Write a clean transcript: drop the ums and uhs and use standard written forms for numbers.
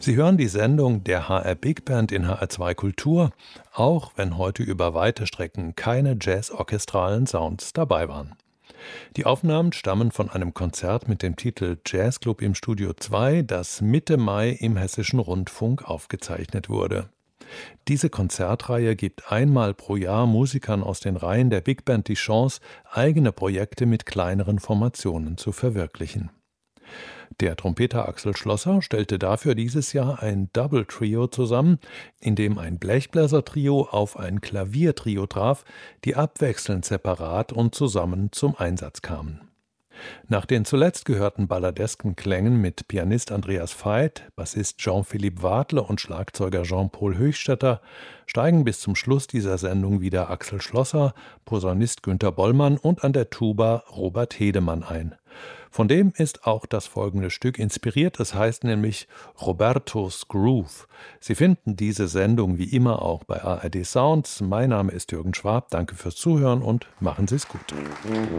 Sie hören die Sendung der HR Big Band in HR2 Kultur, auch wenn heute über weite Strecken keine jazzorchestralen Sounds dabei waren. Die Aufnahmen stammen von einem Konzert mit dem Titel Jazzclub im Studio 2, das Mitte Mai im Hessischen Rundfunk aufgezeichnet wurde. Diese Konzertreihe gibt einmal pro Jahr Musikern aus den Reihen der Big Band die Chance, eigene Projekte mit kleineren Formationen zu verwirklichen. Der Trompeter Axel Schlosser stellte dafür dieses Jahr ein Double Trio zusammen, in dem ein Blechbläsertrio auf ein Klaviertrio traf, die abwechselnd separat und zusammen zum Einsatz kamen. Nach den zuletzt gehörten balladesken Klängen mit Pianist Andreas Veit, Bassist Jean-Philippe Wadle und Schlagzeuger Jean-Paul Höchstätter steigen bis zum Schluss dieser Sendung wieder Axel Schlosser, Posaunist Günter Bollmann und an der Tuba Robert Hedemann ein. Von dem ist auch das folgende Stück inspiriert, es heißt nämlich Roberto's Groove. Sie finden diese Sendung wie immer auch bei ARD Sounds. Mein Name ist Jürgen Schwab, danke fürs Zuhören und machen Sie es gut.